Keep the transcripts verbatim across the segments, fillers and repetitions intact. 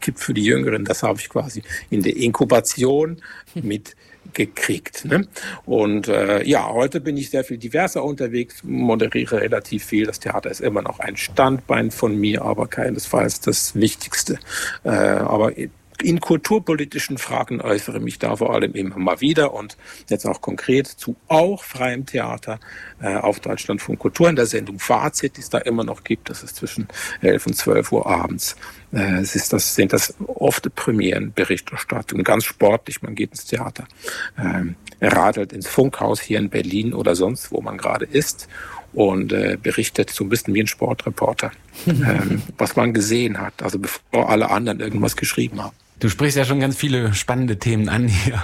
gibt für die Jüngeren. Das habe ich quasi in der Inkubation mit gekriegt. Ne? Und äh, ja, heute bin ich sehr viel diverser unterwegs, moderiere relativ viel. Das Theater ist immer noch ein Standbein von mir, aber keinesfalls das Wichtigste. Äh, aber in kulturpolitischen Fragen äußere mich da vor allem immer mal wieder und jetzt auch konkret zu auch freiem Theater äh, auf Deutschlandfunk Kultur in der Sendung Fazit, die es da immer noch gibt. Das ist zwischen elf und zwölf Uhr abends. Äh, es ist das, sind das oft Premierenberichterstattungen, ganz sportlich. Man geht ins Theater, ähm, radelt ins Funkhaus hier in Berlin oder sonst, wo man gerade ist. Und äh, berichtet so ein bisschen wie ein Sportreporter, ähm, was man gesehen hat, also bevor alle anderen irgendwas geschrieben haben. Du sprichst ja schon ganz viele spannende Themen an hier.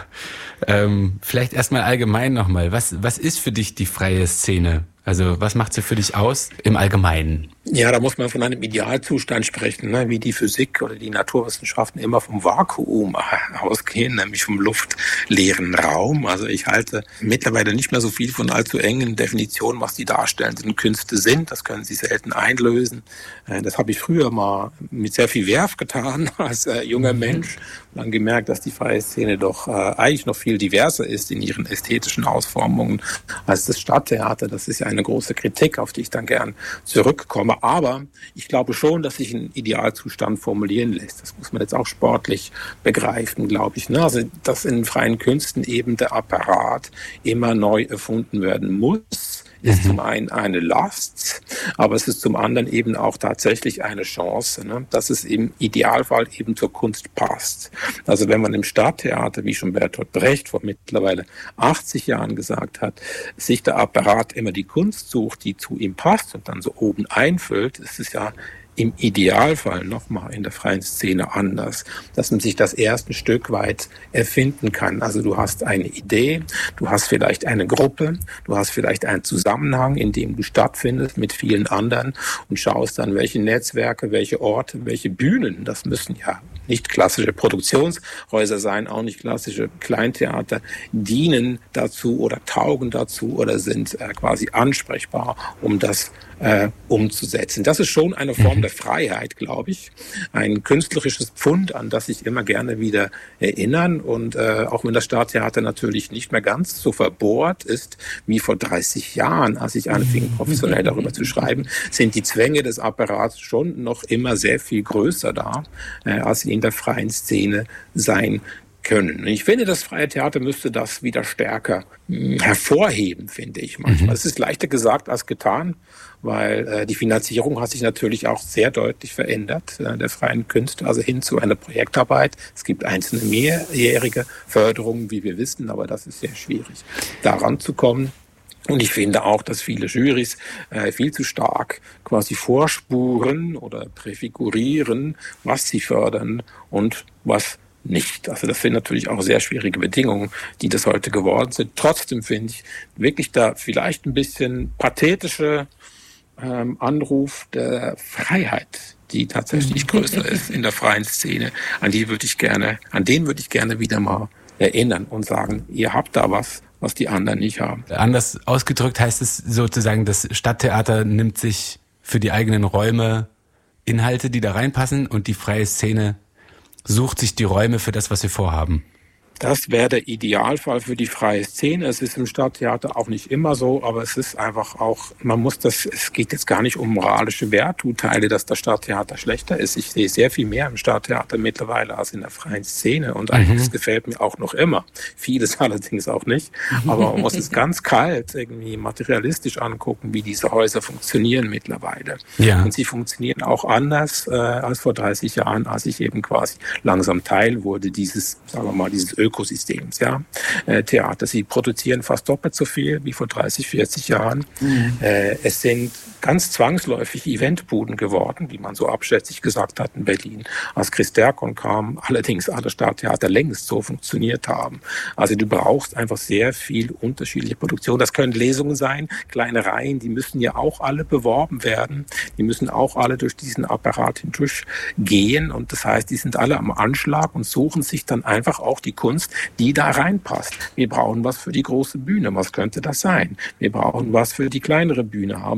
Ähm, vielleicht erstmal allgemein nochmal. Was, was ist für dich die freie Szene? Also was macht sie für dich aus im Allgemeinen? Ja, da muss man von einem Idealzustand sprechen, ne? Wie die Physik oder die Naturwissenschaften immer vom Vakuum ausgehen, nämlich vom luftleeren Raum. Also ich halte mittlerweile nicht mehr so viel von allzu engen Definitionen, was die darstellenden Künste sind. Das können sie selten einlösen. Das habe ich früher mal mit sehr viel Werf getan als äh, junger Mensch. Und dann gemerkt, dass die freie Szene doch äh, eigentlich noch viel diverser ist in ihren ästhetischen Ausformungen als das Stadttheater. Das ist ja eine große Kritik, auf die ich dann gern zurückkomme. Aber ich glaube schon, dass sich ein Idealzustand formulieren lässt. Das muss man jetzt auch sportlich begreifen, glaube ich. Also, dass in freien Künsten eben der Apparat immer neu erfunden werden muss, ist zum einen eine Last, aber es ist zum anderen eben auch tatsächlich eine Chance, ne, dass es im Idealfall eben zur Kunst passt. Also wenn man im Stadttheater, wie schon Bertolt Brecht vor mittlerweile achtzig Jahren gesagt hat, sich der Apparat immer die Kunst sucht, die zu ihm passt und dann so oben einfüllt, ist es ja im Idealfall nochmal in der freien Szene anders, dass man sich das erst ein Stück weit erfinden kann. Also du hast eine Idee, du hast vielleicht eine Gruppe, du hast vielleicht einen Zusammenhang, in dem du stattfindest mit vielen anderen und schaust dann, welche Netzwerke, welche Orte, welche Bühnen, das müssen ja nicht klassische Produktionshäuser sein, auch nicht klassische Kleintheater, dienen dazu oder taugen dazu oder sind äh, quasi ansprechbar, um das äh, umzusetzen. Das ist schon eine Form der Freiheit, glaube ich. Ein künstlerisches Pfund, an das ich immer gerne wieder erinnern. Und äh, auch wenn das Stadttheater natürlich nicht mehr ganz so verbohrt ist wie vor dreißig Jahren, als ich anfing, professionell darüber zu schreiben, sind die Zwänge des Apparats schon noch immer sehr viel größer da, äh, als sie in der freien Szene sein können. Und ich finde, das freie Theater müsste das wieder stärker mh, hervorheben, finde ich manchmal. Es ist leichter gesagt als getan, weil äh, die Finanzierung hat sich natürlich auch sehr deutlich verändert, äh, der freien Künste, also hin zu einer Projektarbeit. Es gibt einzelne mehrjährige Förderungen, wie wir wissen, aber das ist sehr schwierig, daran zu kommen. Und ich finde auch, dass viele Jurys äh, viel zu stark quasi vorspuren oder präfigurieren, was sie fördern und was nicht. Also das sind natürlich auch sehr schwierige Bedingungen, die das heute geworden sind. Trotzdem finde ich wirklich da vielleicht ein bisschen pathetische ähm, Anruf der Freiheit, die tatsächlich größer ist in der freien Szene. An die würde ich gerne, an den würde ich gerne wieder mal erinnern und sagen, ihr habt da was, was die anderen nicht haben. Anders ausgedrückt heißt es sozusagen, das Stadttheater nimmt sich für die eigenen Räume Inhalte, die da reinpassen, und die freie Szene sucht sich die Räume für das, was sie vorhaben. Das wäre der Idealfall für die freie Szene. Es ist im Stadttheater auch nicht immer so, aber es ist einfach auch, man muss das, es geht jetzt gar nicht um moralische Werturteile, dass das Stadttheater schlechter ist. Ich sehe sehr viel mehr im Stadttheater mittlerweile als in der freien Szene und eigentlich, das gefällt mir auch noch immer. Vieles allerdings auch nicht. Aber man muss es ganz kalt irgendwie materialistisch angucken, wie diese Häuser funktionieren mittlerweile. Ja. Und sie funktionieren auch anders äh, als vor dreißig Jahren, als ich eben quasi langsam Teil wurde dieses, sagen wir mal, dieses Ökosystems, ja, äh, Theater. Sie produzieren fast doppelt so viel wie vor dreißig, vierzig Jahren. Mhm. Äh, es sind ganz zwangsläufig Eventbuden geworden, wie man so abschätzig gesagt hat in Berlin, als Chris Derkon kam, allerdings alle Stadttheater längst so funktioniert haben. Also du brauchst einfach sehr viel unterschiedliche Produktion. Das können Lesungen sein, kleine Reihen, die müssen ja auch alle beworben werden. Die müssen auch alle durch diesen Apparat hindurch gehen und das heißt, die sind alle am Anschlag und suchen sich dann einfach auch die Kunst, die da reinpasst. Wir brauchen was für die große Bühne. Was könnte das sein? Wir brauchen was für die kleinere Bühne. Haben wir hier ja. eine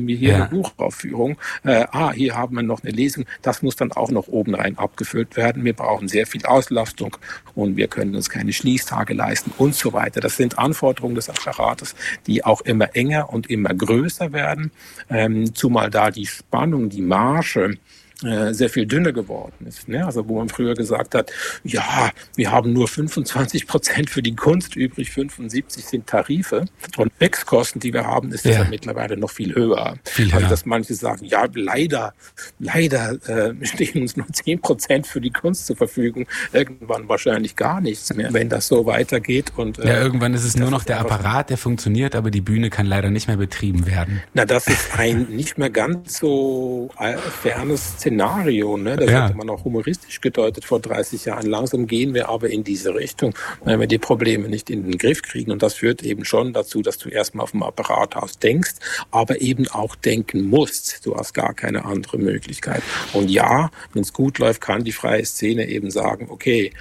Buchaufführung. Äh, ah, hier haben wir noch eine Lesung. Das muss dann auch noch oben rein abgefüllt werden. Wir brauchen sehr viel Auslastung und wir können uns keine Schließtage leisten und so weiter. Das sind Anforderungen des Apparates, die auch immer enger und immer größer werden, ähm, zumal da die Spannung, die Marge sehr viel dünner geworden ist. Ne? Also wo man früher gesagt hat, ja, wir haben nur fünfundzwanzig Prozent für die Kunst übrig, fünfundsiebzig sind Tarife. Und Fixkosten, die wir haben, ist ja. das ja mittlerweile noch viel höher. Viel also dass manche sagen, ja, leider, leider äh, stehen uns nur zehn Prozent für die Kunst zur Verfügung. Irgendwann wahrscheinlich gar nichts mehr, wenn das so weitergeht. Und, äh, ja, irgendwann ist es nur noch der Apparat, der funktioniert, aber die Bühne kann leider nicht mehr betrieben werden. Na, das ist ein nicht mehr ganz so fernes Szenario, ne? Das ja. hatte man auch humoristisch gedeutet vor dreißig Jahren. Langsam gehen wir aber in diese Richtung, wenn wir die Probleme nicht in den Griff kriegen. Und das führt eben schon dazu, dass du erstmal auf dem Apparathaus denkst, aber eben auch denken musst. Du hast gar keine andere Möglichkeit. Und ja, wenn es gut läuft, kann die freie Szene eben sagen, okay,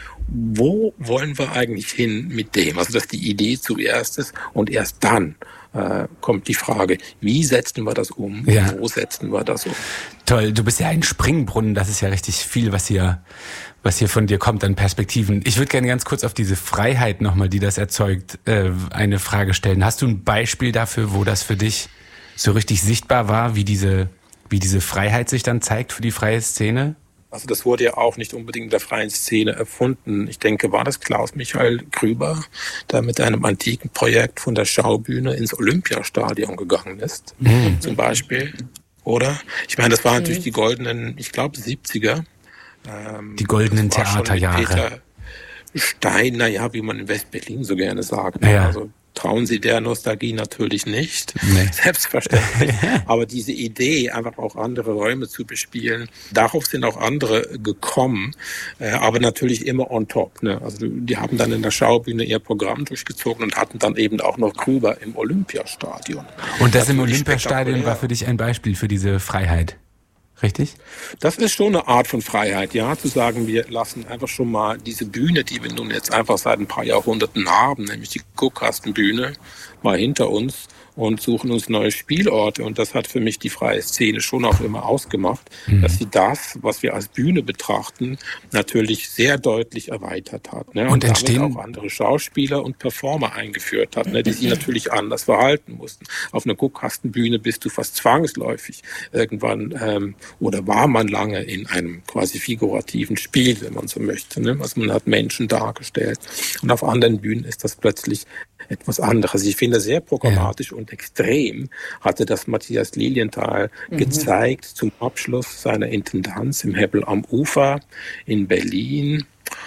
wo wollen wir eigentlich hin mit dem? Also, dass die Idee zuerst ist und erst dann äh, kommt die Frage, wie setzen wir das um? Ja. Wo setzen wir das um? Toll, du bist ja ein Springbrunnen, das ist ja richtig viel, was hier, was hier von dir kommt an Perspektiven. Ich würde gerne ganz kurz auf diese Freiheit nochmal, die das erzeugt, äh, eine Frage stellen. Hast du ein Beispiel dafür, wo das für dich so richtig sichtbar war, wie diese, wie diese Freiheit sich dann zeigt für die freie Szene? Also das wurde ja auch nicht unbedingt in der freien Szene erfunden. Ich denke, war das Klaus-Michael Grüber, der mit einem antiken Projekt von der Schaubühne ins Olympiastadion gegangen ist, mhm. zum Beispiel. Oder? Ich meine, das waren natürlich die goldenen, ich glaube, siebziger. Ähm, die goldenen Theaterjahre. Peter Steiner, ja, wie man in West-Berlin so gerne sagt. Ja. Also trauen Sie der Nostalgie natürlich nicht, nee. Selbstverständlich. Aber diese Idee, einfach auch andere Räume zu bespielen, darauf sind auch andere gekommen, äh, aber natürlich immer on top. Ne? Also die haben dann in der Schaubühne ihr Programm durchgezogen und hatten dann eben auch noch Grüber im Olympiastadion. Und das, das im Olympiastadion war für dich ein Beispiel für diese Freiheit? Richtig? Das ist schon eine Art von Freiheit, ja, zu sagen, wir lassen einfach schon mal diese Bühne, die wir nun jetzt einfach seit ein paar Jahrhunderten haben, nämlich die Guckkastenbühne, mal hinter uns und suchen uns neue Spielorte. Und das hat für mich die freie Szene schon auch immer ausgemacht, mhm. dass sie das, was wir als Bühne betrachten, natürlich sehr deutlich erweitert hat. Ne? Und, und entstehen damit auch andere Schauspieler und Performer eingeführt hat, ne? die sich natürlich anders verhalten mussten. Auf einer Guckkastenbühne bist du fast zwangsläufig irgendwann ähm, oder war man lange in einem quasi figurativen Spiel, wenn man so möchte. Ne? Also man hat Menschen dargestellt. Und auf anderen Bühnen ist das plötzlich etwas anderes. Ich finde, sehr programmatisch ja. und extrem hatte das Matthias Lilienthal mhm. gezeigt zum Abschluss seiner Intendanz im Hebbel am Ufer in Berlin.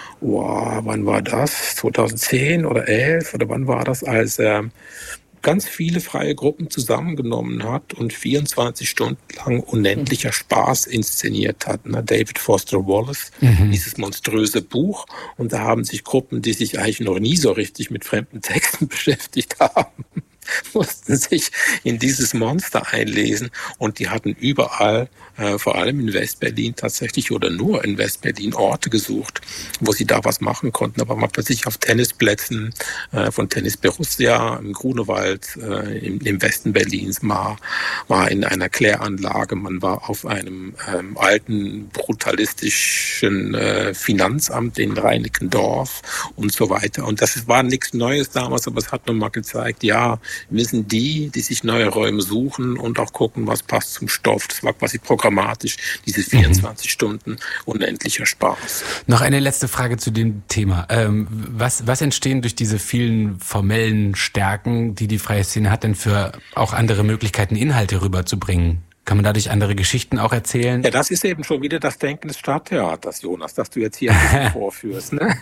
Wow, wann war das? zweitausendzehn oder elf oder wann war das, als er ganz viele freie Gruppen zusammengenommen hat und vierundzwanzig Stunden lang unendlicher Spaß inszeniert hat. David Foster Wallace, mhm. dieses monströse Buch. Und da haben sich Gruppen, die sich eigentlich noch nie so richtig mit fremden Texten beschäftigt haben, mussten sich in dieses Monster einlesen. Und die hatten überall, äh, vor allem in Westberlin tatsächlich oder nur in Westberlin Orte gesucht, wo sie da was machen konnten. Aber man plötzlich auf Tennisplätzen äh, von Tennis Borussia im Grunewald, äh, im, im Westen Berlins, mal, war in einer Kläranlage, man war auf einem ähm, alten, brutalistischen äh, Finanzamt in Reinickendorf und so weiter. Und das war nichts Neues damals, aber es hat nochmal gezeigt, ja, wir sind die, die sich neue Räume suchen und auch gucken, was passt zum Stoff. Das war quasi programmatisch, diese vierundzwanzig mhm. Stunden unendlicher Spaß. Noch eine letzte Frage zu dem Thema. Ähm, was, was entstehen durch diese vielen formellen Stärken, die die freie Szene hat, denn für auch andere Möglichkeiten, Inhalte rüberzubringen? Kann man dadurch andere Geschichten auch erzählen? Ja, das ist eben schon wieder das Denken des Stadttheaters, Jonas, das du jetzt hier ein bisschen vorführst. Ne?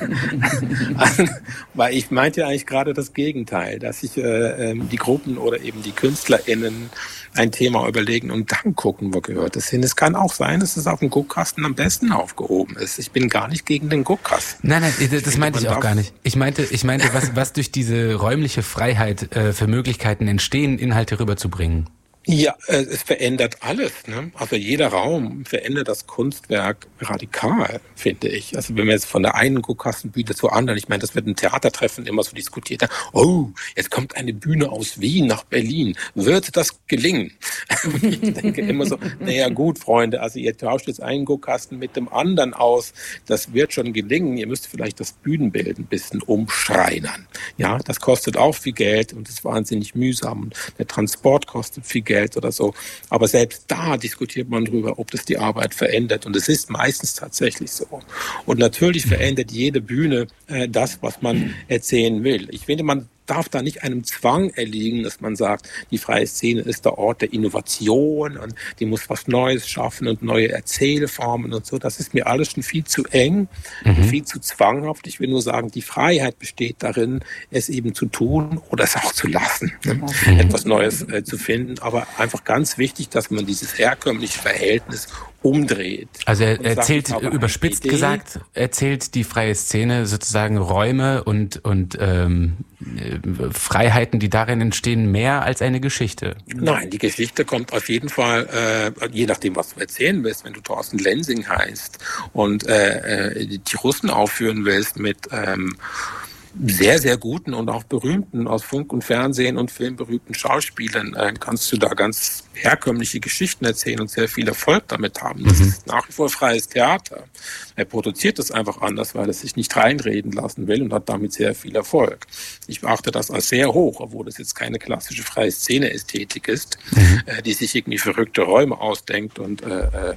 Also, weil ich meinte ja eigentlich gerade das Gegenteil, dass sich äh, die Gruppen oder eben die KünstlerInnen ein Thema überlegen und dann gucken, wo gehört es hin. Es kann auch sein, dass es auf dem Guckkasten am besten aufgehoben ist. Ich bin gar nicht gegen den Guckkasten. Nein, nein, das, das meinte ich auch gar nicht. Ich meinte, ich meinte, was, was durch diese räumliche Freiheit äh, für Möglichkeiten entstehen, Inhalte rüberzubringen. Ja, es verändert alles. Ne? Also jeder Raum verändert das Kunstwerk radikal, finde ich. Also wenn wir jetzt von der einen Guckkastenbühne zur anderen, ich meine, das wird im Theatertreffen immer so diskutiert. Oh, jetzt kommt eine Bühne aus Wien nach Berlin. Wird das gelingen? Ich denke immer so, naja gut, Freunde, also ihr tauscht jetzt einen Guckkasten mit dem anderen aus. Das wird schon gelingen. Ihr müsst vielleicht das Bühnenbild ein bisschen umschreinern. Ja, das kostet auch viel Geld und ist wahnsinnig mühsam. Und der Transport kostet viel Geld oder so. Aber selbst da diskutiert man drüber, ob das die Arbeit verändert. Und es ist meistens tatsächlich so. Und natürlich verändert jede Bühne äh, das, was man erzählen will. Ich finde, man darf da nicht einem Zwang erliegen, dass man sagt, die freie Szene ist der Ort der Innovation und die muss was Neues schaffen und neue Erzählformen und so. Das ist mir alles schon viel zu eng mhm. und viel zu zwanghaft. Ich will nur sagen, die Freiheit besteht darin, es eben zu tun oder es auch zu lassen, ne? mhm. etwas Neues äh, zu finden. Aber einfach ganz wichtig, dass man dieses herkömmliche Verhältnis umdreht. Also er erzählt, sagt, überspitzt gesagt, erzählt die freie Szene sozusagen Räume und und ähm, Freiheiten, die darin entstehen, mehr als eine Geschichte. Nein, die Geschichte kommt auf jeden Fall, äh, je nachdem, was du erzählen willst, wenn du Thorsten Lensing heißt und äh, die Russen aufführen willst mit ähm, sehr, sehr guten und auch berühmten aus Funk und Fernsehen und Film berühmten Schauspielern, äh, kannst du da ganz herkömmliche Geschichten erzählen und sehr viel Erfolg damit haben. Das mhm. ist nach wie vor freies Theater. Er produziert das einfach anders, weil er sich nicht reinreden lassen will und hat damit sehr viel Erfolg. Ich beachte das als sehr hoch, obwohl das jetzt keine klassische freie Szene-Ästhetik ist, mhm. äh, die sich irgendwie verrückte Räume ausdenkt und äh,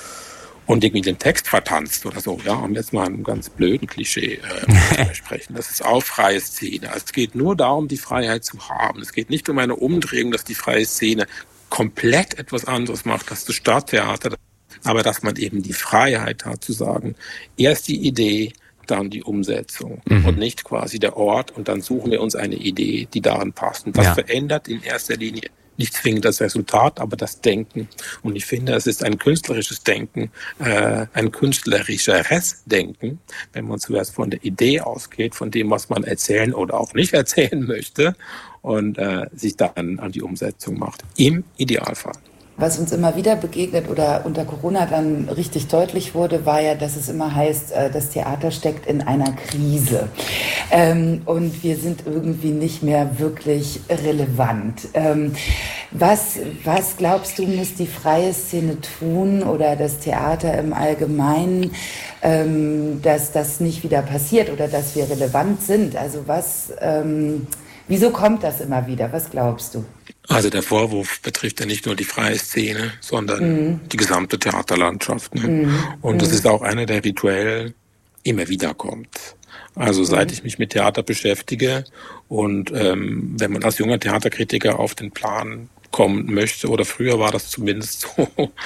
und irgendwie den Text vertanzt oder so, ja, um jetzt mal einen ganz blöden Klischee äh, zu sprechen. Das ist auch freie Szene. Also es geht nur darum, die Freiheit zu haben. Es geht nicht um eine Umdrehung, dass die freie Szene komplett etwas anderes macht als das Stadttheater, aber dass man eben die Freiheit hat zu sagen, erst die Idee, dann die Umsetzung mhm. und nicht quasi der Ort und dann suchen wir uns eine Idee, die daran passt. Und das ja. verändert in erster Linie nicht zwingend das Resultat, aber das Denken. Und ich finde, es ist ein künstlerisches Denken, äh, ein künstlerischeres Denken, wenn man zuerst von der Idee ausgeht, von dem, was man erzählen oder auch nicht erzählen möchte und äh, sich dann an die Umsetzung macht. Im Idealfall. Was uns immer wieder begegnet oder unter Corona dann richtig deutlich wurde, war ja, dass es immer heißt, das Theater steckt in einer Krise. Ähm, und wir sind irgendwie nicht mehr wirklich relevant. Ähm, was, was glaubst du, muss die freie Szene tun oder das Theater im Allgemeinen, ähm, dass das nicht wieder passiert oder dass wir relevant sind? Also was, ähm, wieso kommt das immer wieder? Was glaubst du? Also der Vorwurf betrifft ja nicht nur die freie Szene, sondern mhm. die gesamte Theaterlandschaft. Ne? Mhm. Und das ist auch einer, der rituell immer wieder kommt. Also seit mhm. ich mich mit Theater beschäftige und ähm, wenn man als junger Theaterkritiker auf den Plan kommen möchte, oder früher war das zumindest so,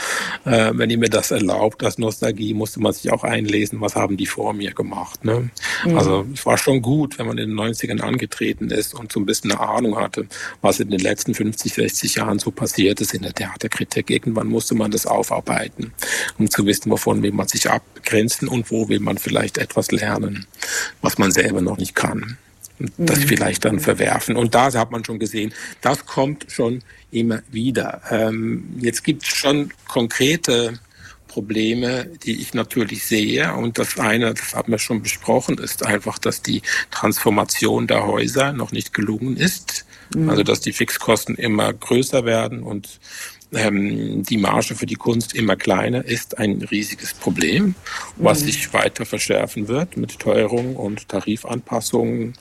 äh, wenn ihr mir das erlaubt, als Nostalgie, musste man sich auch einlesen, was haben die vor mir gemacht. Ne? Mhm. Also es war schon gut, wenn man in den neunzigern angetreten ist und so ein bisschen eine Ahnung hatte, was in den letzten fünfzig, sechzig Jahren so passiert ist in der Theaterkritik. Irgendwann musste man das aufarbeiten, um zu wissen, wovon will man sich abgrenzen und wo will man vielleicht etwas lernen, was man selber noch nicht kann. Und das mhm. vielleicht dann verwerfen. Und da hat man schon gesehen, das kommt schon immer wieder. Ähm, jetzt gibt es schon konkrete Probleme, die ich natürlich sehe. Und das eine, das haben wir schon besprochen, ist einfach, dass die Transformation der Häuser noch nicht gelungen ist. Mhm. Also dass die Fixkosten immer größer werden und ähm, die Marge für die Kunst immer kleiner, ist ein riesiges Problem, was mhm. sich weiter verschärfen wird mit Teuerung und Tarifanpassungen.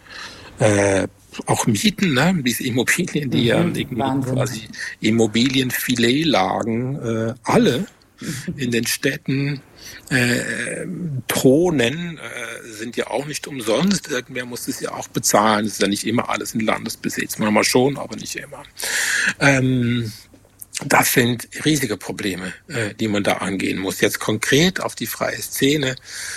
Äh, auch Mieten, ne? Diese Immobilien, die mhm, ja irgendwie Wahnsinn. Quasi Immobilienfiletlagen, äh, alle in den Städten äh, thronen, äh, sind ja auch nicht umsonst. Irgendwer muss es ja auch bezahlen. Es ist ja nicht immer alles in Landesbesitz. Manchmal schon, aber nicht immer. Ähm, Das sind riesige Probleme, äh, die man da angehen muss. Jetzt konkret auf die freie Szene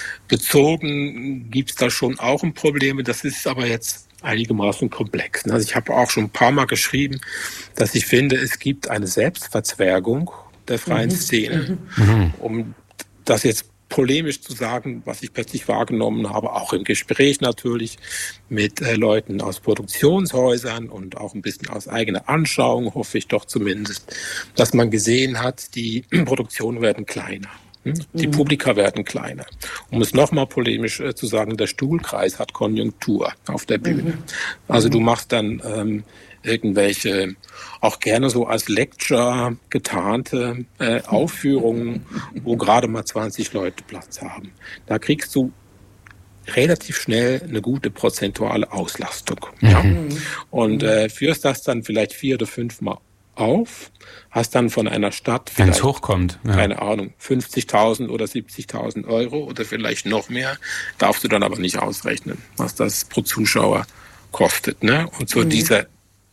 bezogen gibt's da schon auch ein Problem. Das ist aber jetzt einigermaßen komplex. Also ich habe auch schon ein paar Mal geschrieben, dass ich finde, es gibt eine Selbstverzwergung der freien mhm. Szene. Mhm. Um das jetzt polemisch zu sagen, was ich plötzlich wahrgenommen habe, auch im Gespräch natürlich mit äh, Leuten aus Produktionshäusern und auch ein bisschen aus eigener Anschauung, hoffe ich doch zumindest, dass man gesehen hat, die Produktionen werden kleiner. Die Publika werden kleiner. Um es nochmal polemisch äh, zu sagen, der Stuhlkreis hat Konjunktur auf der Bühne. Mhm. Also du machst dann ähm, irgendwelche, auch gerne so als Lecture getarnte äh, Aufführungen, wo gerade mal zwanzig Leute Platz haben. Da kriegst du relativ schnell eine gute prozentuale Auslastung. Mhm. Ja? Und äh, führst das dann vielleicht vier oder fünf Mal auf, hast dann von einer Stadt, wenn es hochkommt, ja. keine Ahnung, fünfzigtausend oder siebzigtausend Euro oder vielleicht noch mehr, darfst du dann aber nicht ausrechnen, was das pro Zuschauer kostet. Ne? Und so mhm. dieser,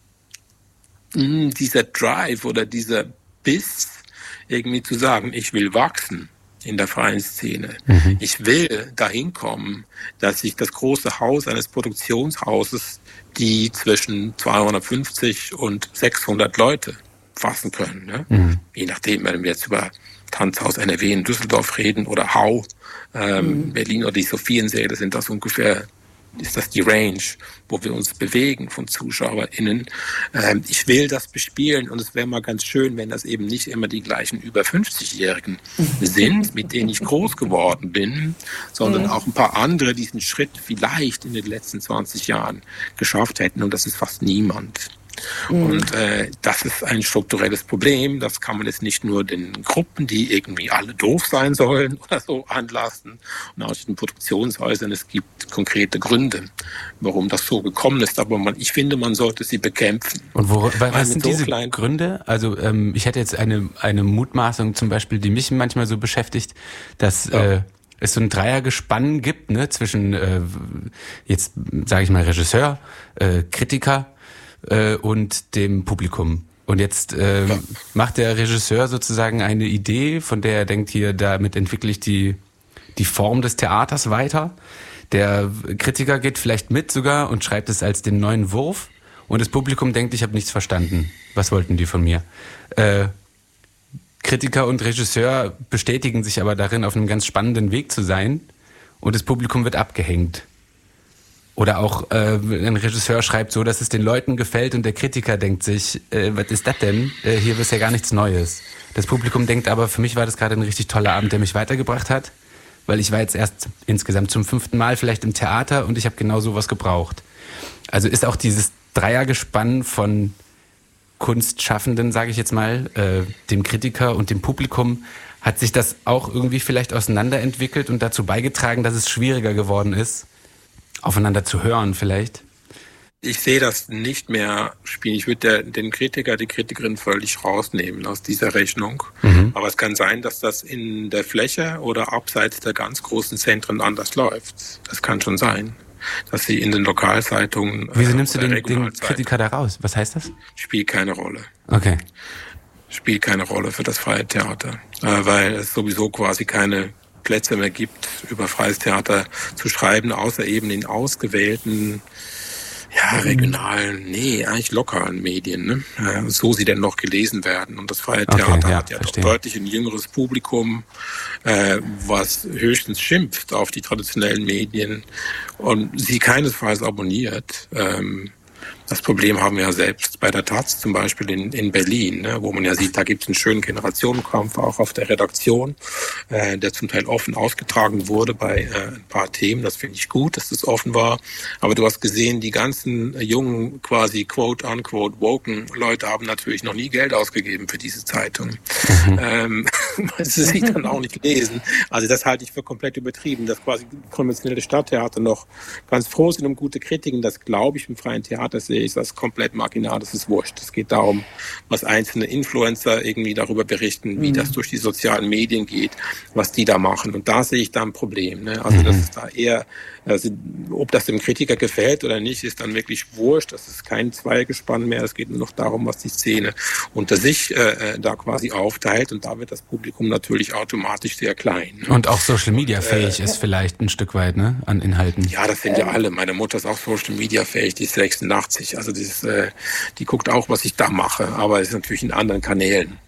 mh, dieser Drive oder dieser Biss, irgendwie zu sagen, ich will wachsen in der freien Szene. Mhm. Ich will dahin kommen, dass ich das große Haus eines Produktionshauses, die zwischen zweihundertfünfzig und sechshundert Leute fassen können. Ne? Mhm. Je nachdem, wenn wir jetzt über Tanzhaus N R W in Düsseldorf reden oder Hau, ähm, mhm. Berlin oder die Sophiensäle, sind das ungefähr, ist das die Range, wo wir uns bewegen von ZuschauerInnen. Ähm, ich will das bespielen und es wäre mal ganz schön, wenn das eben nicht immer die gleichen über fünfzigjährigen sind, mit denen ich groß geworden bin, sondern mhm. auch ein paar andere diesen Schritt vielleicht in den letzten zwanzig Jahren geschafft hätten und das ist fast niemand. Mhm. Und äh, das ist ein strukturelles Problem. Das kann man jetzt nicht nur den Gruppen, die irgendwie alle doof sein sollen oder so, anlassen. Und auch den Produktionshäusern. Es gibt konkrete Gründe, warum das so gekommen ist. Aber man, ich finde, man sollte sie bekämpfen. Und wo, was sind so diese Gründe? Also ähm, ich hätte jetzt eine eine Mutmaßung zum Beispiel, die mich manchmal so beschäftigt, dass ja. äh, es so ein Dreiergespann gibt, ne, zwischen äh, jetzt sage ich mal Regisseur, äh, Kritiker und dem Publikum. Und jetzt äh, ja. macht der Regisseur sozusagen eine Idee, von der er denkt, hier, damit entwickle ich die, die Form des Theaters weiter. Der Kritiker geht vielleicht mit sogar und schreibt es als den neuen Wurf. Und das Publikum denkt, ich habe nichts verstanden. Was wollten die von mir? Äh, Kritiker und Regisseur bestätigen sich aber darin, auf einem ganz spannenden Weg zu sein. Und das Publikum wird abgehängt. Oder auch äh, ein Regisseur schreibt so, dass es den Leuten gefällt und der Kritiker denkt sich, äh, was ist das denn? Äh, hier ist ja gar nichts Neues. Das Publikum denkt aber, für mich war das gerade ein richtig toller Abend, der mich weitergebracht hat, weil ich war jetzt erst insgesamt zum fünften Mal vielleicht im Theater und ich habe genau sowas gebraucht. Also ist auch dieses Dreiergespann von Kunstschaffenden, sage ich jetzt mal, äh, dem Kritiker und dem Publikum, hat sich das auch irgendwie vielleicht auseinanderentwickelt und dazu beigetragen, dass es schwieriger geworden ist, aufeinander zu hören vielleicht? Ich sehe das nicht mehr spielen. Ich würde den Kritiker, die Kritikerin völlig rausnehmen aus dieser Rechnung. Mhm. Aber es kann sein, dass das in der Fläche oder abseits der ganz großen Zentren anders läuft. Das kann schon sein, dass sie in den Lokalzeitungen... Wieso nimmst du den, den Kritiker da raus? Was heißt das? Spielt keine Rolle. Okay. Spielt keine Rolle für das freie Theater. Weil es sowieso quasi keine Plätze mehr gibt, über freies Theater zu schreiben, außer eben in ausgewählten, ja, regionalen, nee, eigentlich lokalen Medien, ne? Ja, so sie denn noch gelesen werden. Und das freie Theater okay, ja, hat ja verstehe. Doch deutlich ein jüngeres Publikum, äh, was höchstens schimpft auf die traditionellen Medien und sie keinesfalls abonniert. Ähm, Das Problem haben wir ja selbst bei der Taz zum Beispiel in, in Berlin, ne, wo man ja sieht, da gibt es einen schönen Generationenkampf auch auf der Redaktion, äh, der zum Teil offen ausgetragen wurde bei äh, ein paar Themen. Das finde ich gut, dass das offen war. Aber du hast gesehen, die ganzen äh, jungen, quasi quote-unquote woken Leute haben natürlich noch nie Geld ausgegeben für diese Zeitung. Mhm. Ähm, weil sie sie dann auch nicht lesen. Also das halte ich für komplett übertrieben, dass quasi konventionelle Stadttheater noch ganz froh sind um gute Kritiken. Das glaube ich im freien Theater sehe ich das komplett marginal, das ist wurscht. Es geht darum, was einzelne Influencer irgendwie darüber berichten, wie mhm. das durch die sozialen Medien geht, was die da machen. Und da sehe ich da ein Problem. Ne? Also mhm. das ist da eher, also, ob das dem Kritiker gefällt oder nicht, ist dann wirklich wurscht. Das ist kein Zweigespann mehr. Es geht nur noch darum, was die Szene unter sich äh, da quasi aufteilt. Und da wird das Publikum natürlich automatisch sehr klein. Ne? Und auch Social Media fähig äh, ist vielleicht ein Stück weit, ne, an Inhalten. Ja, das sind ja alle. Meine Mutter ist auch Social Media fähig, die ist sechsundachtzig. Also das, äh, die guckt auch, was ich da mache, aber ist natürlich in anderen Kanälen.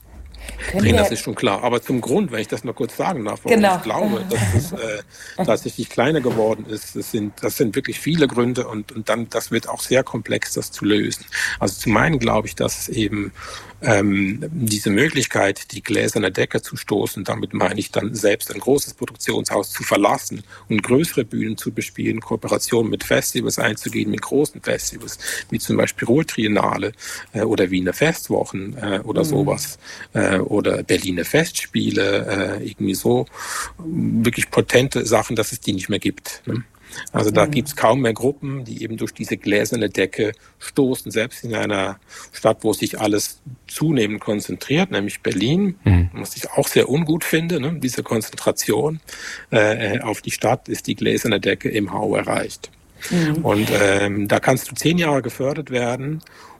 Nein, das ist schon klar. Aber zum Grund, wenn ich das noch kurz sagen darf, warum Genau. ich glaube, dass es äh, tatsächlich kleiner geworden ist, das sind, das sind wirklich viele Gründe und, und dann, das wird auch sehr komplex, das zu lösen. Also zum einen glaube ich, dass es eben ähm, diese Möglichkeit, die gläserne Decke zu stoßen, damit meine ich dann selbst ein großes Produktionshaus zu verlassen und größere Bühnen zu bespielen, Kooperationen mit Festivals einzugehen, mit großen Festivals, wie zum Beispiel Ruhr-Triennale äh, oder Wiener Festwochen äh, oder mhm. sowas äh, oder Berliner Festspiele, äh, irgendwie so wirklich potente Sachen, dass es die nicht mehr gibt. Ne? Also da mhm. gibt's kaum mehr Gruppen, die eben durch diese gläserne Decke stoßen, selbst in einer Stadt, wo sich alles zunehmend konzentriert, nämlich Berlin, mhm. was ich auch sehr ungut finde, ne? Diese Konzentration äh, auf die Stadt, ist die gläserne Decke im Hau erreicht. Mhm. Und ähm, da kannst du zehn Jahre gefördert werden.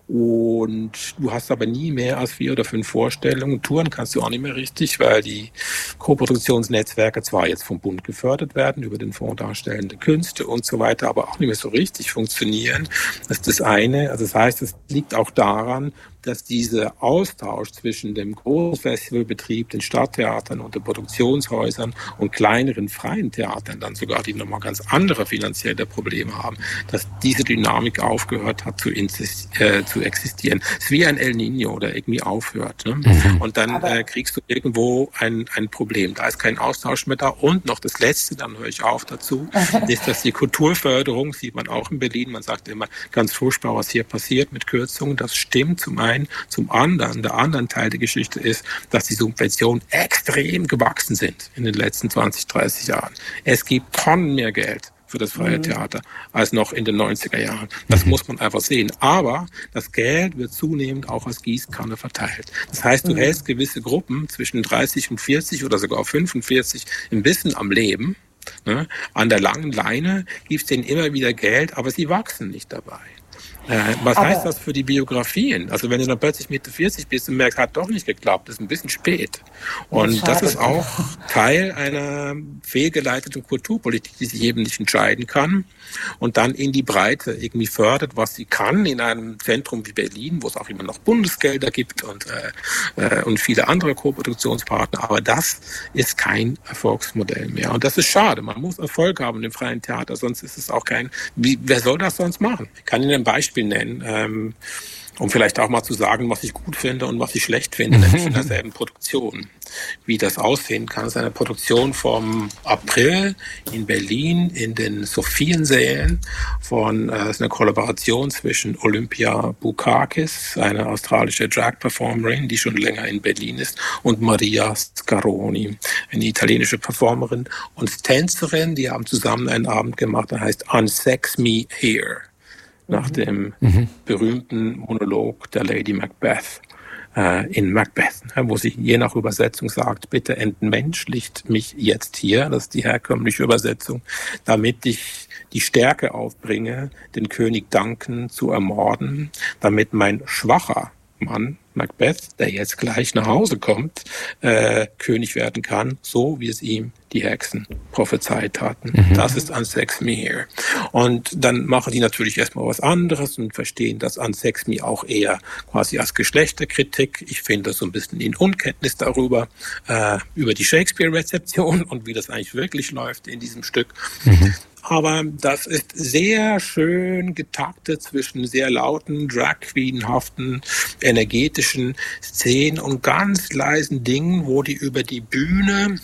Und du hast aber nie mehr als vier oder fünf Vorstellungen. Touren kannst du auch nicht mehr richtig, weil die Koproduktionsnetzwerke zwar jetzt vom Bund gefördert werden über den Fonds Darstellende Künste und so weiter, aber auch nicht mehr so richtig funktionieren. Das ist das eine. Also das heißt, es liegt auch daran, dass dieser Austausch zwischen dem großen Festivalbetrieb, den Stadttheatern und den Produktionshäusern und kleineren freien Theatern, dann sogar, die nochmal ganz andere finanzielle Probleme haben, dass diese Dynamik aufgehört hat zu, äh, zu existieren. Es ist wie ein El Niño, der irgendwie aufhört. Ne? Mhm. Und dann äh, kriegst du irgendwo ein, ein Problem. Da ist kein Austausch mehr da. Und noch das Letzte, dann höre ich auf dazu, ist, dass die Kulturförderung, sieht man auch in Berlin, man sagt immer ganz furchtbar, was hier passiert mit Kürzungen. Das stimmt zum einen. Zum anderen, der andere Teil der Geschichte ist, dass die Subventionen extrem gewachsen sind in den letzten zwanzig, dreißig Jahren. Es gibt Tonnen mehr Geld für das freie mhm. Theater als noch in den neunziger Jahren. Das mhm. muss man einfach sehen. Aber das Geld wird zunehmend auch als Gießkanne verteilt. Das heißt, du mhm. hältst gewisse Gruppen zwischen dreißig und vierzig oder sogar fünfundvierzig ein bisschen am Leben. Ne? An der langen Leine gibst denen immer wieder Geld, aber sie wachsen nicht dabei. Äh, was aber heißt das für die Biografien? Also wenn du dann plötzlich Mitte vierzig bist und merkst, hat doch nicht geklappt, ist ein bisschen spät. Und das, das ist auch Teil einer fehlgeleiteten Kulturpolitik, die sich eben nicht entscheiden kann und dann in die Breite irgendwie fördert, was sie kann in einem Zentrum wie Berlin, wo es auch immer noch Bundesgelder gibt und, äh, und viele andere Koproduktionspartner. Aber das ist kein Erfolgsmodell mehr. Und das ist schade. Man muss Erfolg haben im freien Theater, sonst ist es auch kein... Wie, wer soll das sonst machen? Ich kann Ihnen ein Beispiel nennen, ähm, um vielleicht auch mal zu sagen, was ich gut finde und was ich schlecht finde, nämlich in derselben Produktion. Wie das aussehen kann, ist eine Produktion vom April in Berlin in den Sophiensälen von, äh, ist eine Kollaboration zwischen Olympia Bukakis, eine australische Drag-Performerin, die schon länger in Berlin ist, und Maria Scaroni, eine italienische Performerin und Tänzerin. Die haben zusammen einen Abend gemacht, der heißt Unsex Me Here, nach dem mhm. berühmten Monolog der Lady Macbeth äh, in Macbeth, wo sie je nach Übersetzung sagt, bitte entmenschlicht mich jetzt hier, das ist die herkömmliche Übersetzung, damit ich die Stärke aufbringe, den König Duncan zu ermorden, damit mein schwacher Mann, Macbeth, der jetzt gleich nach Hause kommt, äh, König werden kann, so wie es ihm die Hexen prophezeit hatten. Mhm. Das ist Unsex Me Here. Und dann machen die natürlich erstmal was anderes und verstehen das Unsex Me auch eher quasi als Geschlechterkritik. Ich finde das so ein bisschen in Unkenntnis darüber, äh, über die Shakespeare-Rezeption und wie das eigentlich wirklich läuft in diesem Stück. Mhm. Aber das ist sehr schön getaktet zwischen sehr lauten, Drag-Queen-haften, energetischen Szenen und ganz leisen Dingen, wo die über die Bühne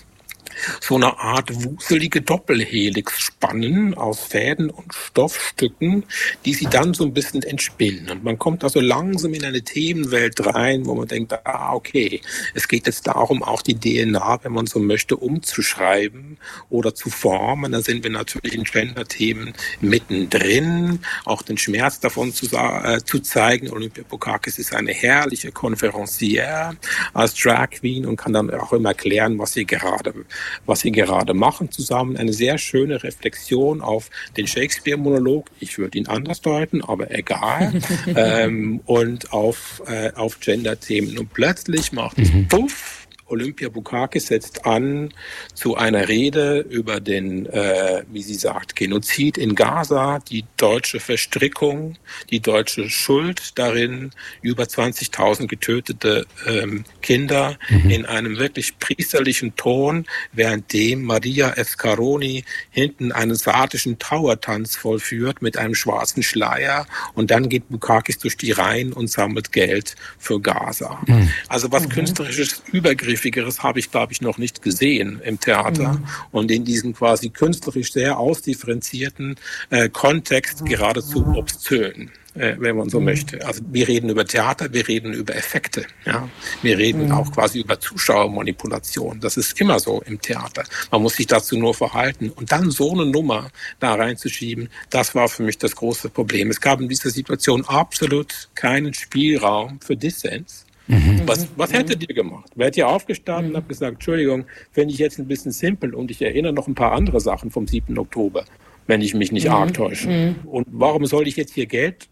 so eine Art wuselige Doppelhelix spannen aus Fäden und Stoffstücken, die sie dann so ein bisschen entspinnen. Und man kommt also langsam in eine Themenwelt rein, wo man denkt, ah, okay, es geht jetzt darum, auch die D N A, wenn man so möchte, umzuschreiben oder zu formen. Da sind wir natürlich in Gender-Themen mittendrin, auch den Schmerz davon zu, äh, zu zeigen. Olympia Bukakis ist eine herrliche Konferencière als Drag Queen und kann dann auch immer erklären, was sie gerade was sie gerade machen zusammen. Eine sehr schöne Reflexion auf den Shakespeare-Monolog. Ich würde ihn anders deuten, aber egal. ähm, und auf, äh, auf Gender-Themen. Und plötzlich macht es mhm. Puff Olympia Bukakis setzt an zu einer Rede über den, äh, wie sie sagt, Genozid in Gaza, die deutsche Verstrickung, die deutsche Schuld darin, über zwanzigtausend getötete ähm, Kinder mhm. in einem wirklich priesterlichen Ton, währenddem Maria Escaroni hinten einen saatischen Trauertanz vollführt mit einem schwarzen Schleier, und dann geht Bukakis durch die Reihen und sammelt Geld für Gaza. Mhm. Also was mhm. künstlerisches, übergriffigeres habe ich, glaube ich, noch nicht gesehen im Theater mhm. und in diesem quasi künstlerisch sehr ausdifferenzierten äh, Kontext geradezu obszön, äh, wenn man so mhm. möchte. Also wir reden über Theater, wir reden über Effekte, ja. Wir reden mhm. auch quasi über Zuschauermanipulation. Das ist immer so im Theater. Man muss sich dazu nur verhalten. Und dann so eine Nummer da reinzuschieben, das war für mich das große Problem. Es gab in dieser Situation absolut keinen Spielraum für Dissens. Mhm. Was, was hättet ihr gemacht? Wärt ihr aufgestanden mhm. und habt gesagt, Entschuldigung, finde ich jetzt ein bisschen simpel, und ich erinnere noch ein paar andere Sachen vom siebten Oktober, wenn ich mich nicht mhm. arg täusche. Mhm. Und warum soll ich jetzt hier Geld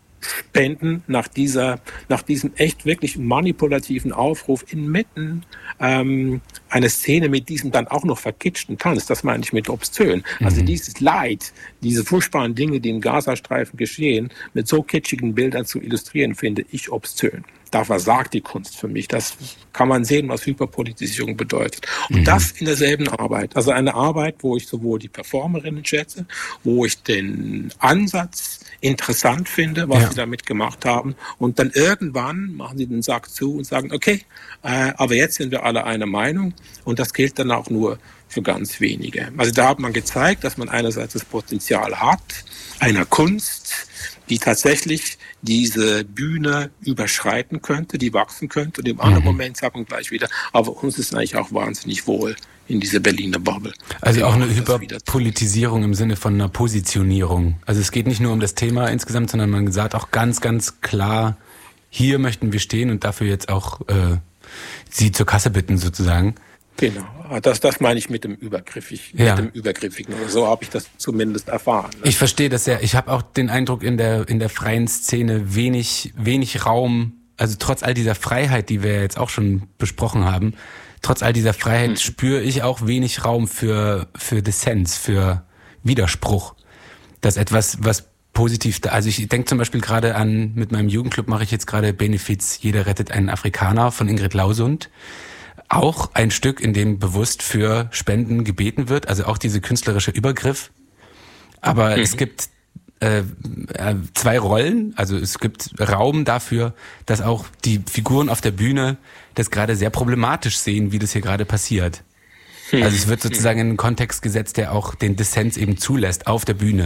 spenden nach dieser, nach diesem echt wirklich manipulativen Aufruf inmitten ähm, einer Szene mit diesem dann auch noch verkitschten Tanz? Das meine ich mit obszön. Mhm. Also dieses Leid, diese furchtbaren Dinge, die im Gazastreifen geschehen, mit so kitschigen Bildern zu illustrieren, finde ich obszön. Da versagt die Kunst für mich. Das kann man sehen, was Hyperpolitisierung bedeutet. Und mhm. das in derselben Arbeit. Also eine Arbeit, wo ich sowohl die Performerinnen schätze, wo ich den Ansatz interessant finde, was ja. sie damit gemacht haben. Und dann irgendwann machen sie den Sack zu und sagen, okay, äh, aber jetzt sind wir alle einer Meinung. Und das gilt dann auch nur für ganz wenige. Also da hat man gezeigt, dass man einerseits das Potenzial hat, einer Kunst, die tatsächlich diese Bühne überschreiten könnte, die wachsen könnte. Und im anderen mhm. Moment sagt man gleich wieder, aber uns ist eigentlich auch wahnsinnig wohl in dieser Berliner Bubble. Also auch eine Hyperpolitisierung im Sinne von einer Positionierung. Also es geht nicht nur um das Thema insgesamt, sondern man sagt auch ganz, ganz klar, hier möchten wir stehen und dafür jetzt auch äh, Sie zur Kasse bitten sozusagen. Genau, das, das meine ich mit dem Übergriffig, ja. mit dem Übergriffigen. Oder so habe ich das zumindest erfahren. Ne? Ich verstehe das ja. Ich habe auch den Eindruck, in der in der freien Szene wenig wenig Raum, also trotz all dieser Freiheit, die wir jetzt auch schon besprochen haben, trotz all dieser Freiheit hm. spüre ich auch wenig Raum für für Dissens, für Widerspruch. Das etwas, was positiv, also ich denke zum Beispiel gerade an, mit meinem Jugendclub mache ich jetzt gerade Benefiz Jeder rettet einen Afrikaner von Ingrid Lausund. Auch ein Stück, in dem bewusst für Spenden gebeten wird, also auch diese künstlerische Übergriff. Aber mhm. es gibt äh, zwei Rollen, also es gibt Raum dafür, dass auch die Figuren auf der Bühne das gerade sehr problematisch sehen, wie das hier gerade passiert. Mhm. Also es wird sozusagen in einen Kontext gesetzt, der auch den Dissens eben zulässt auf der Bühne.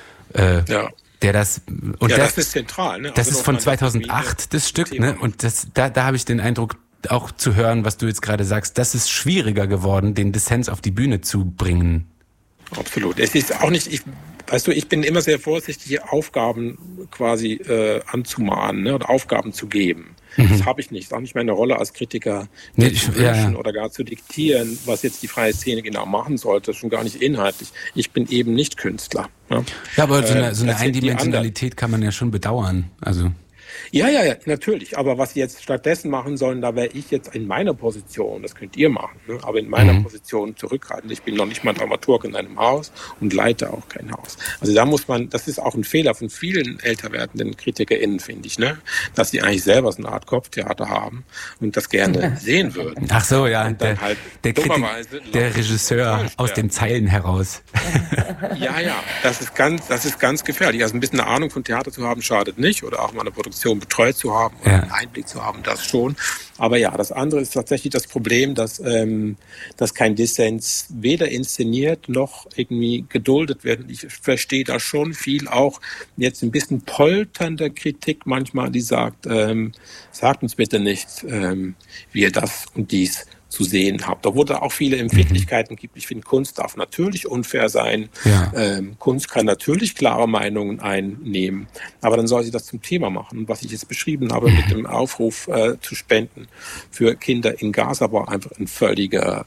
Äh, ja. Der das und ja, das, das ist zentral. Ne? Das also ist von zweitausendacht das Stück, Thema. ne? Und das da da habe ich den Eindruck, auch zu hören, was du jetzt gerade sagst, das ist schwieriger geworden, den Dissens auf die Bühne zu bringen. Absolut. Es ist auch nicht, ich, weißt du, ich bin immer sehr vorsichtig, Aufgaben quasi äh, anzumahnen, ne, oder Aufgaben zu geben. Mhm. Das habe ich nicht. Das ist auch nicht meine Rolle als Kritiker, nee, ich, zu ja, wünschen ja. oder gar zu diktieren, was jetzt die freie Szene genau machen sollte. Schon gar nicht inhaltlich. Ich bin eben nicht Künstler. Ne? Ja, aber so eine, so eine Eindimensionalität kann man ja schon bedauern. Also Ja, ja, ja, natürlich. Aber was sie jetzt stattdessen machen sollen, da wäre ich jetzt in meiner Position, das könnt ihr machen, ne? aber in meiner mhm. Position zurückhaltend. Ich bin noch nicht mal Dramaturg in einem Haus und leite auch kein Haus. Also da muss man, das ist auch ein Fehler von vielen älter werdenden KritikerInnen, finde ich, ne? dass sie eigentlich selber so eine Art Kopftheater haben und das gerne ja. sehen würden. Ach so, ja, der, halt der, Kritik, der Regisseur aus den Zeilen heraus. Ja, ja, das ist ganz, das ist ganz gefährlich. Also ein bisschen eine Ahnung von Theater zu haben, schadet nicht, oder auch mal eine Produktion betreut zu haben oder ja. einen Einblick zu haben, das schon. Aber ja, das andere ist tatsächlich das Problem, dass, ähm, dass kein Dissens weder inszeniert noch irgendwie geduldet wird. Ich verstehe da schon viel auch jetzt ein bisschen polternder Kritik manchmal, die sagt, ähm, sagt uns bitte nicht, ähm, wie ihr das und dies zu sehen habt. Obwohl da auch viele Empfindlichkeiten gibt. Ich finde, Kunst darf natürlich unfair sein. Ja. Ähm, Kunst kann natürlich klare Meinungen einnehmen. Aber dann soll sie das zum Thema machen. Und was ich jetzt beschrieben habe mit dem Aufruf äh, zu spenden für Kinder in Gaza war einfach ein völliger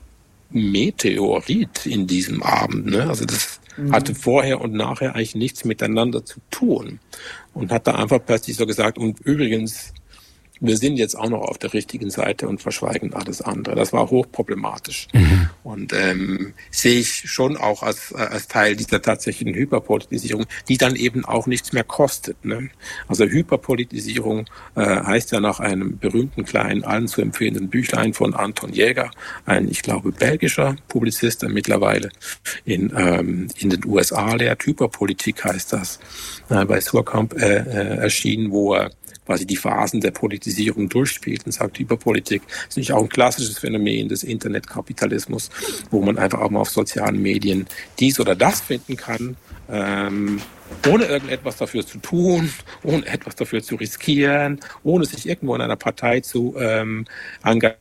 Meteorit in diesem Abend. Ne? Also das mhm. hatte vorher und nachher eigentlich nichts miteinander zu tun. Und hat da einfach plötzlich so gesagt, und übrigens, wir sind jetzt auch noch auf der richtigen Seite und verschweigen alles andere. Das war hochproblematisch. Mhm. Und ähm, sehe ich schon auch als, als Teil dieser tatsächlichen Hyperpolitisierung, die dann eben auch nichts mehr kostet. Ne? Also Hyperpolitisierung äh, heißt ja nach einem berühmten kleinen, allen zu empfehlenden Büchlein von Anton Jäger, ein, ich glaube, belgischer Publizist, der mittlerweile in, ähm, in den U S A lehrt. Hyperpolitik heißt das, äh, bei Suhrkamp äh, äh, erschienen, wo er quasi die Phasen der Politisierung durchspielt und sagt, Hyperpolitik ist nicht auch ein klassisches Phänomen des Internetkapitalismus, wo man einfach auch mal auf sozialen Medien dies oder das finden kann, ähm, ohne irgendetwas dafür zu tun, ohne etwas dafür zu riskieren, ohne sich irgendwo in einer Partei zu ähm, engagieren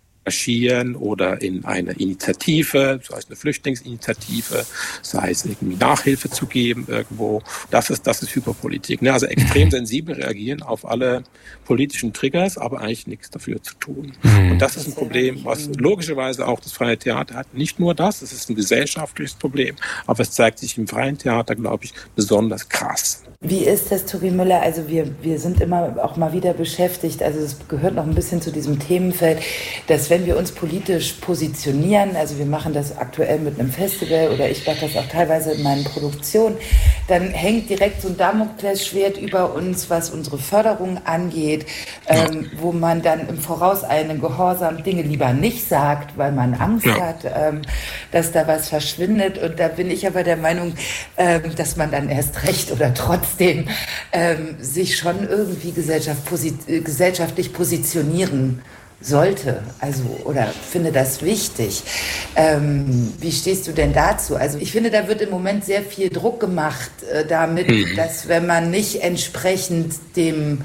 oder in eine Initiative, sei es eine Flüchtlingsinitiative, sei es irgendwie Nachhilfe zu geben irgendwo. Das ist, das ist Hyperpolitik. Ne? Also extrem sensibel reagieren auf alle politischen Triggers, aber eigentlich nichts dafür zu tun. Und das ist ein Problem, was logischerweise auch das Freie Theater hat. Nicht nur das, es ist ein gesellschaftliches Problem, aber es zeigt sich im Freien Theater, glaube ich, besonders krass. Wie ist das, Tobi Müller? Also wir, wir sind immer auch mal wieder beschäftigt, also es gehört noch ein bisschen zu diesem Themenfeld, dass wenn wir uns politisch positionieren, also wir machen das aktuell mit einem Festival oder ich mache das auch teilweise in meinen Produktionen, dann hängt direkt so ein Damoklesschwert über uns, was unsere Förderung angeht, ja. ähm, wo man dann im Vorauseilenden Gehorsam Dinge lieber nicht sagt, weil man Angst ja. hat, ähm, dass da was verschwindet. Und da bin ich aber der Meinung, ähm, dass man dann erst recht oder trotzdem ähm, sich schon irgendwie gesellschaft, posi- gesellschaftlich positionieren sollte, also oder finde das wichtig. Ähm, wie stehst du denn dazu? Also ich finde, da wird im Moment sehr viel Druck gemacht äh, damit, mhm. dass wenn man nicht entsprechend dem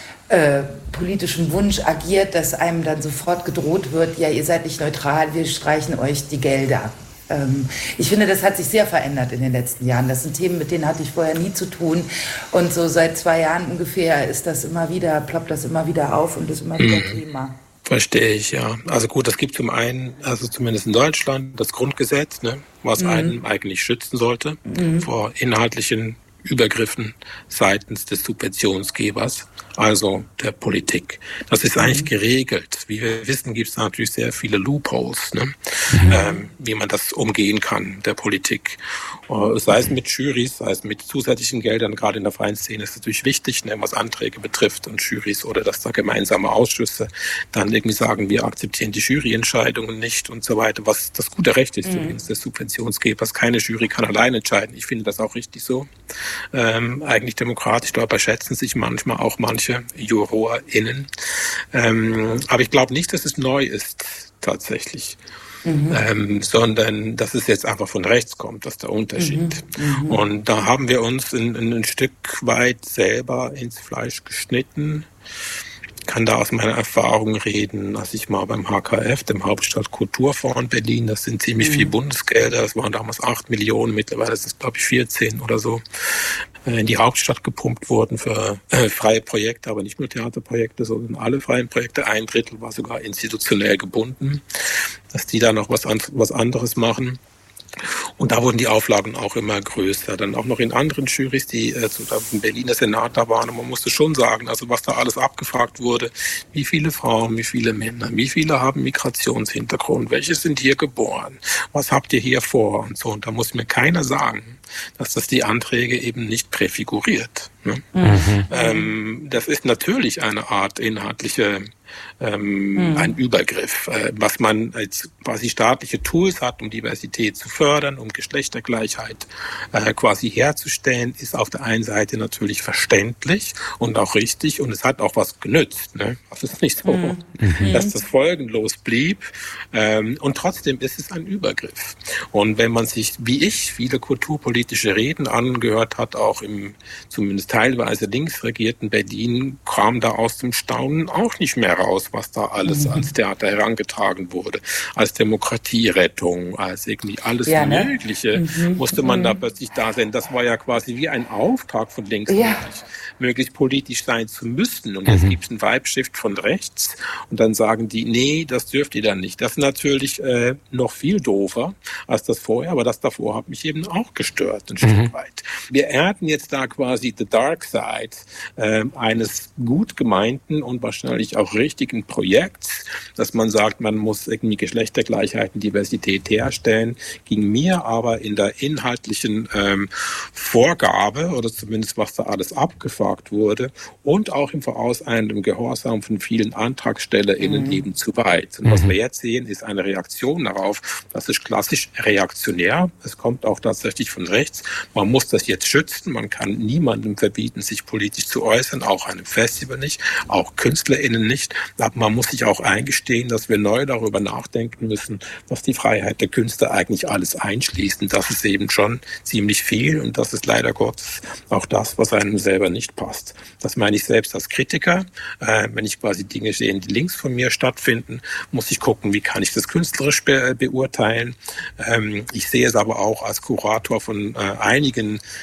äh, politischen Wunsch agiert, dass einem dann sofort gedroht wird, ja, ihr seid nicht neutral, wir streichen euch die Gelder. Ähm, ich finde, das hat sich sehr verändert in den letzten Jahren. Das sind Themen, mit denen hatte ich vorher nie zu tun. Und so seit zwei Jahren ungefähr ist das immer wieder, ploppt das immer wieder auf und ist immer wieder mhm. Thema. Verstehe ich, ja. Also gut, es gibt zum einen, also zumindest in Deutschland, das Grundgesetz, ne, was mhm. einen eigentlich schützen sollte mhm. vor inhaltlichen Übergriffen seitens des Subventionsgebers, also der Politik. Das ist eigentlich mhm. geregelt. Wie wir wissen, gibt es natürlich sehr viele Loopholes, ne? mhm. ähm, wie man das umgehen kann, der Politik. Uh, sei es mit Jurys, sei es mit zusätzlichen Geldern, gerade in der freien Szene ist es natürlich wichtig, ne, was Anträge betrifft und Jurys oder dass da gemeinsame Ausschüsse dann irgendwie sagen, wir akzeptieren die Juryentscheidungen nicht und so weiter, was das gute Recht ist mhm. übrigens des Subventionsgebers. Keine Jury kann allein entscheiden. Ich finde das auch richtig so. Ähm, eigentlich demokratisch, dabei schätzen sich manchmal auch manche JurorInnen. Ähm, aber ich glaube nicht, dass es neu ist, tatsächlich. Mhm. Ähm, sondern dass es jetzt einfach von rechts kommt, das ist der Unterschied. Mhm. Mhm. Und da haben wir uns in, in ein Stück weit selber ins Fleisch geschnitten. Ich kann da aus meiner Erfahrung reden, als ich mal beim H K F, dem Hauptstadtkulturfonds in Berlin, das sind ziemlich mhm. viel Bundesgelder, das waren damals acht Millionen, mittlerweile sind es glaube ich vierzehn oder so, in die Hauptstadt gepumpt wurden für äh, freie Projekte, aber nicht nur Theaterprojekte, sondern alle freien Projekte. Ein Drittel war sogar institutionell gebunden, dass die da noch was, an, was anderes machen. Und da wurden die Auflagen auch immer größer. Dann auch noch in anderen Jurys, die äh, zum Beispiel im Berliner Senat da waren. Und man musste schon sagen, also was da alles abgefragt wurde, wie viele Frauen, wie viele Männer, wie viele haben Migrationshintergrund, welche sind hier geboren, was habt ihr hier vor und so. Und da muss mir keiner sagen, dass das die Anträge eben nicht präfiguriert. Ne? Mhm. Ähm, das ist natürlich eine Art inhaltliche Ähm, hm. ein Übergriff, äh, was man als quasi staatliche Tools hat, um Diversität zu fördern, um Geschlechtergleichheit äh, quasi herzustellen, ist auf der einen Seite natürlich verständlich und auch richtig und es hat auch was genützt. Ne? Das ist nicht so, hm. dass das folgenlos blieb ähm, und trotzdem ist es ein Übergriff. Und wenn man sich, wie ich, viele kulturpolitische Reden angehört hat, auch im zumindest teilweise links regierten Berlin, kam da aus dem Staunen auch nicht mehr raus, was da alles mhm. als Theater herangetragen wurde, als Demokratierettung, als irgendwie alles ja, ne? Mögliche, mhm. musste man mhm. da plötzlich da sein. Das war ja quasi wie ein Auftrag von links, ja. möglich, möglich politisch sein zu müssen. Und jetzt mhm. gibt es einen Vibe-Shift von rechts und dann sagen die, nee, das dürft ihr dann nicht. Das ist natürlich äh, noch viel doofer als das vorher, aber das davor hat mich eben auch gestört, ein mhm. Stück weit. Wir ernten jetzt da quasi the dark side äh, eines gut gemeinten und wahrscheinlich auch richtigen Projekts, dass man sagt, man muss irgendwie Geschlechtergleichheit und Diversität herstellen, ging mir aber in der inhaltlichen ähm, Vorgabe oder zumindest was da alles abgefragt wurde und auch im vorauseilenden Gehorsam von vielen AntragstellerInnen mhm. eben zu weit. Und mhm. was wir jetzt sehen, ist eine Reaktion darauf. Das ist klassisch reaktionär. Es kommt auch tatsächlich von rechts. Man muss das jetzt schützen. Man kann niemandem verbieten, sich politisch zu äußern, auch einem Festival nicht, auch KünstlerInnen nicht. Aber man muss sich auch eingestehen, dass wir neu darüber nachdenken müssen, was die Freiheit der Künstler eigentlich alles einschließt. Und das ist eben schon ziemlich viel und das ist leider Gottes auch das, was einem selber nicht passt. Das meine ich selbst als Kritiker. Äh, wenn ich quasi Dinge sehe, die links von mir stattfinden, muss ich gucken, wie kann ich das künstlerisch be- beurteilen. Ähm, ich sehe es aber auch als Kurator von äh, einigen